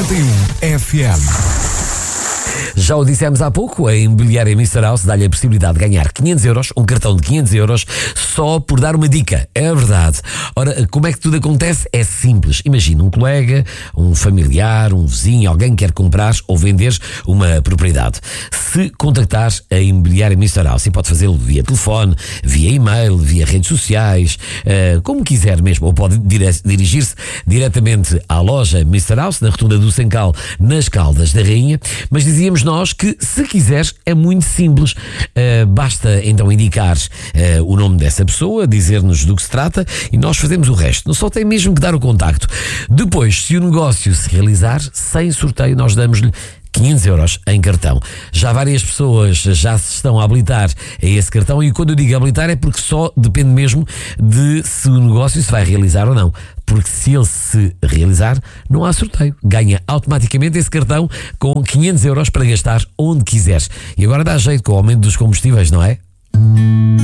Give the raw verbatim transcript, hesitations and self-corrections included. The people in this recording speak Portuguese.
noventa e um F M. Já o dissemos há pouco, a Imobiliária mister House dá-lhe a possibilidade de ganhar quinhentos euros, um cartão de quinhentos euros, só por dar uma dica. É verdade. Ora, como é que tudo acontece? É simples. Imagina um colega, um familiar, um vizinho, alguém que quer comprar ou vender uma propriedade. Se contactares a Imobiliária mister House, e pode fazê-lo via telefone, via e-mail, via redes sociais, uh, como quiser mesmo, ou pode dire- dirigir-se diretamente à loja mister House, na rotunda do Sencal, nas Caldas da Rainha, mas dizíamos nós que, se quiseres, é muito simples. Uh, basta então indicar uh, o nome dessa pessoa, dizer-nos do que se trata e nós fazemos o resto. Não só tem mesmo que dar o contacto. Depois, se o negócio se realizar, sem sorteio, nós damos-lhe quinhentos euros em cartão. Já várias pessoas já se estão a habilitar a esse cartão, e quando eu digo habilitar é porque só depende mesmo de se o negócio se vai realizar ou não. Porque se ele se realizar, não há sorteio. Ganha automaticamente esse cartão com quinhentos euros para gastar onde quiseres. E agora dá jeito com o aumento dos combustíveis, não é?